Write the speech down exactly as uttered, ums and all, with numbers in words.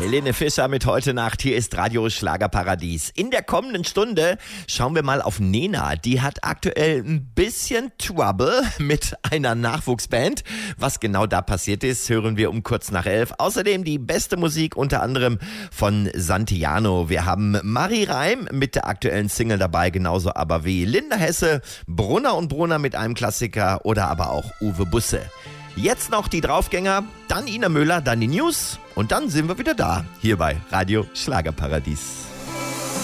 Helene Fischer mit Heute Nacht. Hier ist Radio Schlagerparadies. In der kommenden Stunde schauen wir mal auf Nena. Die hat aktuell ein bisschen Trouble mit einer Nachwuchsband. Was genau da passiert ist, hören wir um kurz nach elf. Außerdem die beste Musik unter anderem von Santiano. Wir haben Marie Reim mit der aktuellen Single dabei, genauso aber wie Linda Hesse, Brunner und Brunner mit einem Klassiker oder aber auch Uwe Busse. Jetzt noch die Draufgänger, dann Ina Müller, dann die News und dann sind wir wieder da, hier bei Radio Schlagerparadies.